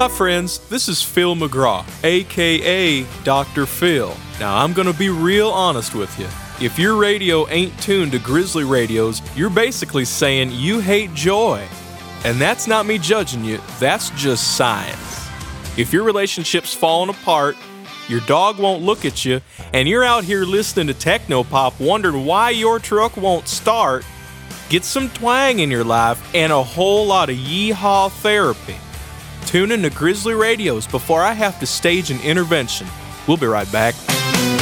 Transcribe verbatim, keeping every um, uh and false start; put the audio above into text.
Hi friends, this is Phil McGraw, aka Doctor Phil. Now I'm gonna be real honest with you. If your radio ain't tuned to Grizzly radios, you're basically saying you hate joy. And that's not me judging you, that's just science. If your relationship's falling apart, your dog won't look at you, and you're out here listening to technopop wondering why your truck won't start, get some twang in your life and a whole lot of yeehaw therapy. Tune in to Grizzly Radios before I have to stage an intervention. We'll be right back.